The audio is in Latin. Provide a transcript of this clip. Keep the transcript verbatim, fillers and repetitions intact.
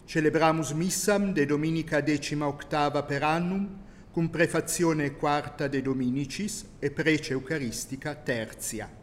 celebramus missam de dominica decima octava per annum, cum prefazione quarta de Dominicis e prece eucaristica tertia.